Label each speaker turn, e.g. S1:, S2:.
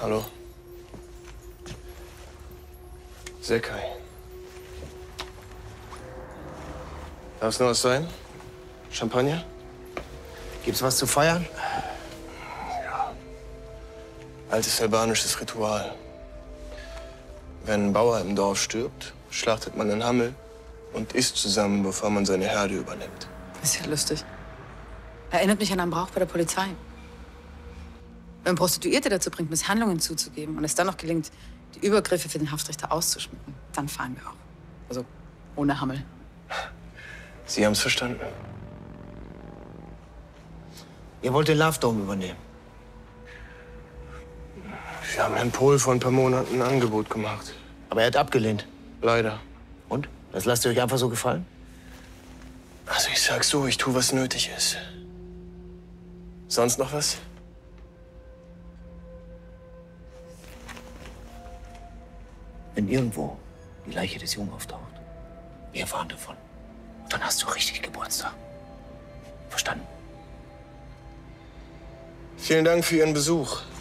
S1: Hallo. Sekai. Darf es noch was sein? Champagner?
S2: Gibt's was zu feiern?
S1: Ja. Altes albanisches Ritual. Wenn ein Bauer im Dorf stirbt, schlachtet man einen Hammel und isst zusammen, bevor man seine Herde übernimmt.
S3: Ist ja lustig. Erinnert mich an einen Brauch bei der Polizei. Wenn Prostituierte dazu bringt, Misshandlungen zuzugeben und es dann noch gelingt, die Übergriffe für den Haftrichter auszuschmücken, dann fahren wir auch. Also ohne Hammel.
S1: Sie haben es verstanden.
S2: Ihr wollt den Love Dome übernehmen.
S1: Wir haben Herrn Pohl vor ein paar Monaten ein Angebot gemacht.
S2: Aber er hat abgelehnt.
S1: Leider.
S2: Und? Das lasst ihr euch einfach so gefallen?
S1: Also ich sag so, ich tue, was nötig ist. Sonst noch was?
S2: Wenn irgendwo die Leiche des Jungen auftaucht, wir erfahren davon, dann hast du richtig Geburtstag. Verstanden?
S1: Vielen Dank für Ihren Besuch.